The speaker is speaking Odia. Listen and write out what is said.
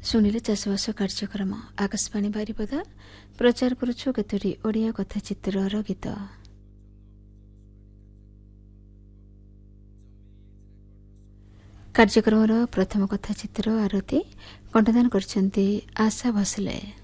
ଶୁଣିଲେ ଚାଷବାସ କାର୍ଯ୍ୟକ୍ରମ ଆକାଶବାଣୀ ବାରିପଦା ପ୍ରଚାର କରୁଛୁ କେତୋଟି ଓଡ଼ିଆ କଥାଚିତ୍ରର ଗୀତ। କାର୍ଯ୍ୟକ୍ରମର ପ୍ରଥମ କଥାଚିତ୍ର ଆରତି କଣ୍ଠଦାନ କରିଛନ୍ତି ଆଶା ଭୋସଲେ।